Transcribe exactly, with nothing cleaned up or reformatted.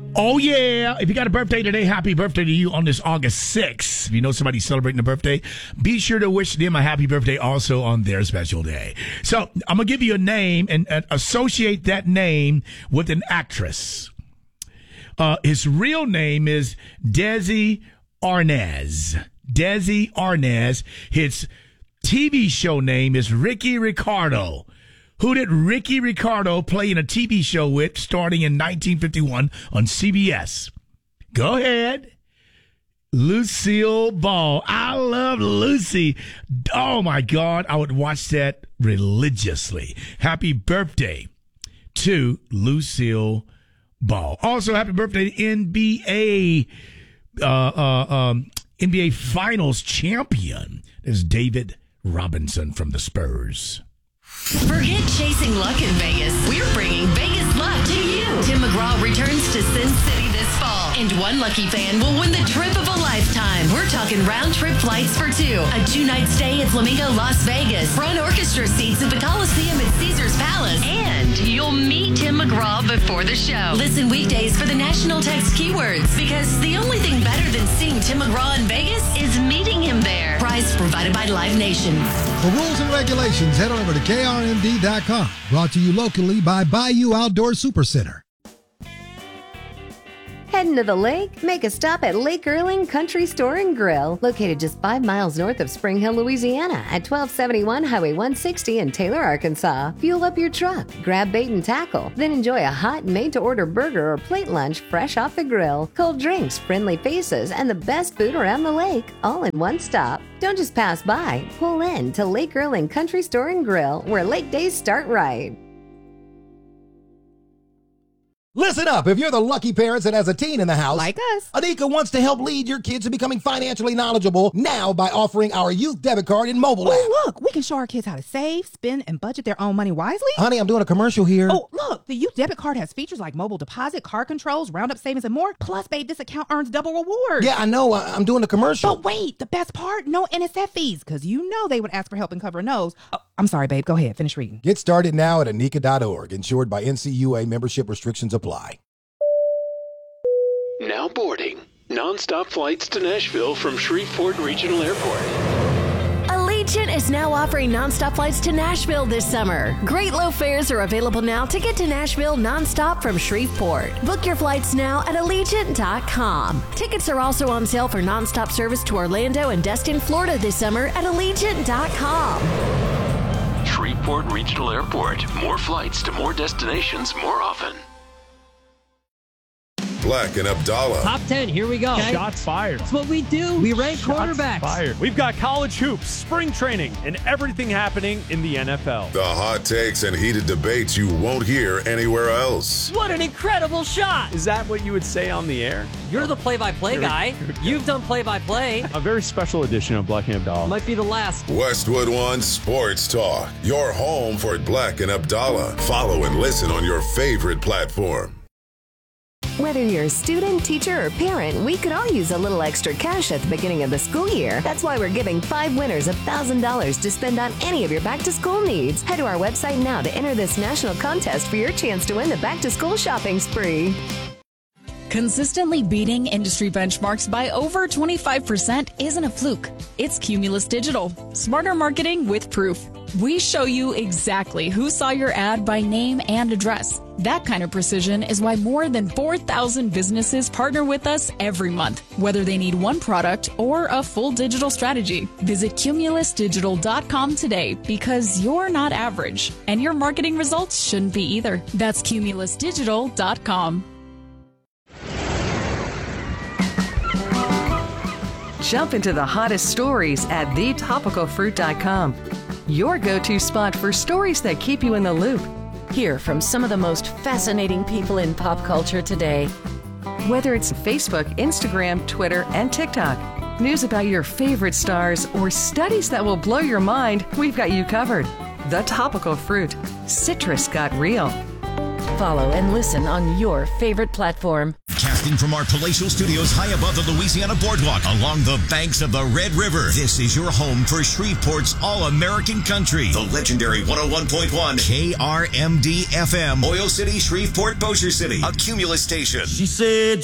Oh, yeah. If you got a birthday today, happy birthday to you on this August sixth. If you know somebody celebrating a birthday, be sure to wish them a happy birthday also on their special day. So I'm going to give you a name and, and associate that name with an actress. Uh, his real name is Desi Arnaz. Desi Arnaz. His T V show name is Ricky Ricardo. Who did Ricky Ricardo play in a T V show with starting in nineteen fifty-one on C B S? Go ahead. Lucille Ball. I love Lucy. Oh, my God. I would watch that religiously. Happy birthday to Lucille Ball. Also, happy birthday to N B A, uh, uh, um, N B A Finals champion. There's David Robinson from the Spurs. Forget chasing luck in Vegas. We're bringing Vegas luck to you. Tim McGraw returns to Sin City this fall, and one lucky fan will win the trip of a lifetime. We're talking round-trip flights for two, a two-night stay at Flamingo Las Vegas, front orchestra seats at the Coliseum at Caesars Palace, and you'll meet Tim McGraw before the show. Listen weekdays for the national text keywords, because the only thing better than seeing Tim McGraw in Vegas is meeting him there. Prize provided by Live Nation. For rules and regulations, head on over to K R M D dot com. Brought to you locally by Bayou Outdoor Supercenter. Heading to the lake? Make a stop at Lake Erling Country Store and Grill, located just five miles north of Spring Hill, Louisiana, at twelve seventy-one Highway one sixty in Taylor, Arkansas. Fuel up your truck, grab bait and tackle, then enjoy a hot made-to-order burger or plate lunch fresh off the grill, cold drinks, friendly faces, and the best food around the lake, all in one stop. Don't just pass by. Pull in to Lake Erling Country Store and Grill, where lake days start right. Listen up, if you're the lucky parents that has a teen in the house, like us, Anika wants to help lead your kids to becoming financially knowledgeable now by offering our youth debit card and mobile app. Oh, look, we can show our kids how to save, spend, and budget their own money wisely. Honey, I'm doing a commercial here. Oh, look, the youth debit card has features like mobile deposit, card controls, roundup savings, and more. Plus, babe, this account earns double rewards. Yeah, I know. I- I'm doing a commercial. But wait, the best part, no N S F fees, because you know they would ask for help and cover a nose. Oh, I'm sorry, babe. Go ahead. Finish reading. Get started now at Anika dot org. Insured by N C U A. Membership restrictions apply. Now boarding. Non-stop flights to Nashville from Shreveport Regional Airport. Allegiant is now offering nonstop flights to Nashville this summer. Great low fares are available now to get to Nashville nonstop from Shreveport. Book your flights now at Allegiant dot com. Tickets are also on sale for nonstop service to Orlando and Destin, Florida this summer at Allegiant dot com. Shreveport Regional Airport. More flights to more destinations more often. Black and Abdallah. Top ten, here we go. Okay. Shots fired. That's what we do. We rank Shots quarterbacks. Fired. We've got college hoops, spring training, and everything happening in the N F L. The hot takes and heated debates you won't hear anywhere else. What an incredible shot. Is that what you would say on the air? You're the play-by-play guy. You've done play-by-play. A very special edition of Black and Abdallah. Might be the last. Westwood One Sports Talk. Your home for Black and Abdallah. Follow and listen on your favorite platform. Whether you're a student, teacher, or parent, we could all use a little extra cash at the beginning of the school year. That's why we're giving five winners one thousand dollars to spend on any of your back-to-school needs. Head to our website now to enter this national contest for your chance to win the back-to-school shopping spree. Consistently beating industry benchmarks by over twenty-five percent isn't a fluke. It's Cumulus Digital. Smarter marketing with proof. We show you exactly who saw your ad by name and address. That kind of precision is why more than four thousand businesses partner with us every month, whether they need one product or a full digital strategy. Visit Cumulus Digital dot com today, because you're not average, and your marketing results shouldn't be either. That's Cumulus Digital dot com. Jump into the hottest stories at the topical fruit dot com. Your go-to spot for stories that keep you in the loop. Hear from some of the most fascinating people in pop culture today. Whether it's Facebook, Instagram, Twitter, and TikTok, news about your favorite stars, or studies that will blow your mind, we've got you covered. The Topical Fruit. Citrus got real. Follow and listen on your favorite platform. Broadcasting from our palatial studios high above the Louisiana Boardwalk along the banks of the Red River. This is your home for Shreveport's All-American Country. The legendary one oh one point one K R M D F M. Oil City, Shreveport, Bossier City. A Cumulus station. She said